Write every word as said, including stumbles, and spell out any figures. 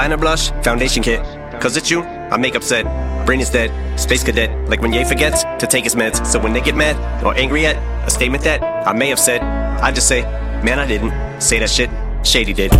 liner blush, foundation kit. Cause it's you, I make upset. Brain is dead, space cadet. Like when Ye forgets to take his meds. So when they get mad or angry at a statement that I may have said, I just say, man, I didn't say that shit. Shady did.